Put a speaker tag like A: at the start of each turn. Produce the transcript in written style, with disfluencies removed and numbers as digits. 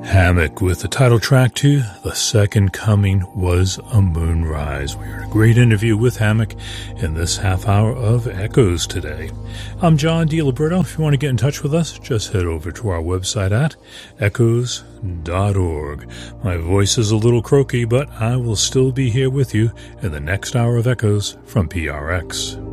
A: Hammock with the title track to The Second Coming Was a Moonrise. We heard a great interview with Hammock in this half hour of Echoes today. I'm John DiLiberto. If you want to get in touch with us, just head over to our website at echoes.org. My voice is a little croaky, but I will still be here with you in the next hour of Echoes from PRX.